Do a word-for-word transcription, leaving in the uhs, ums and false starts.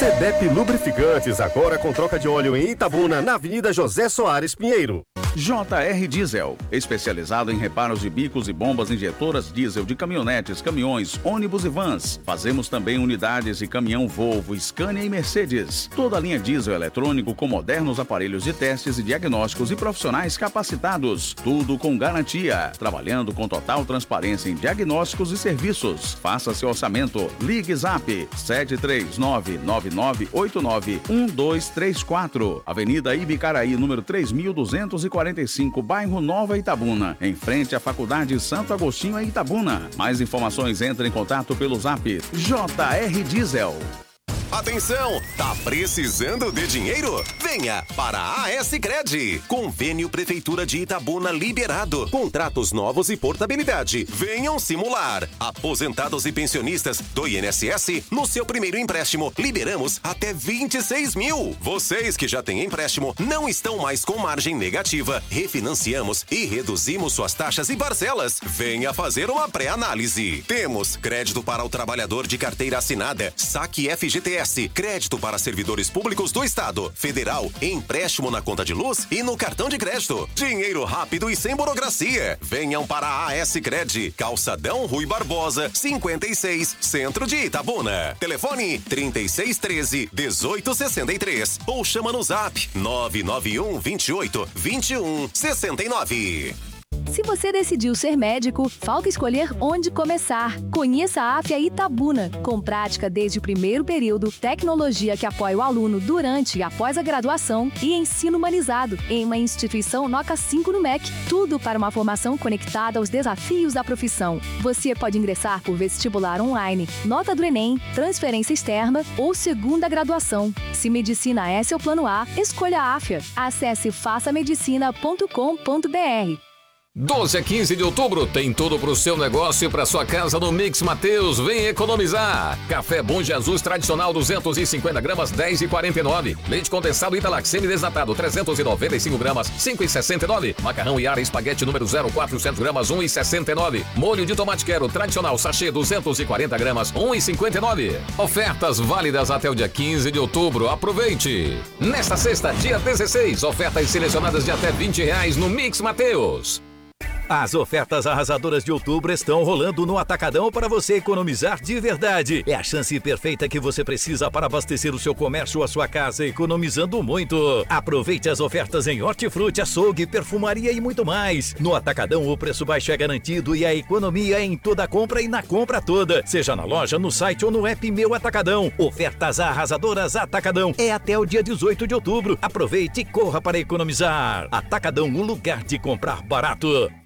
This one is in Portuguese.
Sedep Lubrificantes, agora com troca de óleo em Itabuna, na Avenida José Soares Pinheiro. J R Diesel, especializado em reparos de bicos e bombas injetoras diesel de caminhonetes, caminhões, ônibus e vans. Fazemos também unidades de caminhão Volvo, Scania e Mercedes. Toda a linha diesel eletrônico com modernos aparelhos de testes e diagnósticos e profissionais capacitados. Tudo com garantia. Trabalhando com total transparência em diagnósticos e serviços. Faça seu orçamento. Ligue Zap sete três nove nove nove oito nove um dois três quatro. Avenida Ibicaraí, número três mil duzentos e quarenta e cinco, bairro Nova Itabuna, em frente à Faculdade Santo Agostinho em Itabuna. Mais informações, entre em contato pelo Zap J R Diesel. Atenção, tá precisando de dinheiro? Venha para a A-Sicredi. Convênio Prefeitura de Itabuna liberado. Contratos novos e portabilidade. Venham simular. Aposentados e pensionistas do I N S S, no seu primeiro empréstimo, liberamos até vinte e seis mil. Vocês que já têm empréstimo não estão mais com margem negativa. Refinanciamos e reduzimos suas taxas e parcelas. Venha fazer uma pré-análise. Temos crédito para o trabalhador de carteira assinada, saque F G T S, crédito para servidores públicos do Estado, Federal, empréstimo na conta de luz e no cartão de crédito. Dinheiro rápido e sem burocracia. Venham para a A-Sicredi, Calçadão Rui Barbosa, cinquenta e seis, Centro de Itabuna. Telefone trinta e seis treze, dezoito sessenta e três ou chama no Zap nove nove um vinte e oito, vinte e um sessenta e nove. Se você decidiu ser médico, falta escolher onde começar. Conheça a AFIA Itabuna, com prática desde o primeiro período, tecnologia que apoia o aluno durante e após a graduação e ensino humanizado, em uma instituição nota cinco no M E C, tudo para uma formação conectada aos desafios da profissão. Você pode ingressar por vestibular online, nota do Enem, transferência externa ou segunda graduação. Se medicina é seu plano A, escolha a AFIA. Acesse faça medicina ponto com ponto br. doze a quinze de outubro tem tudo pro seu negócio e pra sua casa no Mix Mateus. Vem economizar. Café Bom Jesus tradicional duzentos e cinquenta gramas, dez e quarenta e nove. Leite condensado Italac semi-desnatado trezentos e noventa e cinco gramas, cinco e sessenta e nove. Macarrão Iara espaguete número zero quatrocentos gramas, um e sessenta e nove. Molho de tomate quero tradicional sachê duzentos e quarenta gramas, um e cinquenta e nove. Ofertas válidas até o dia quinze de outubro. Aproveite. Nesta sexta, dia dezesseis, ofertas selecionadas de até vinte reais no Mix Mateus. As ofertas arrasadoras de outubro estão rolando no Atacadão para você economizar de verdade. É a chance perfeita que você precisa para abastecer o seu comércio ou a sua casa, economizando muito. Aproveite as ofertas em hortifruti, açougue, perfumaria e muito mais. No Atacadão, o preço baixo é garantido e a economia é em toda compra e na compra toda. Seja na loja, no site ou no app Meu Atacadão. Ofertas arrasadoras Atacadão. É até o dia dezoito de outubro. Aproveite e corra para economizar. Atacadão, o lugar de comprar barato.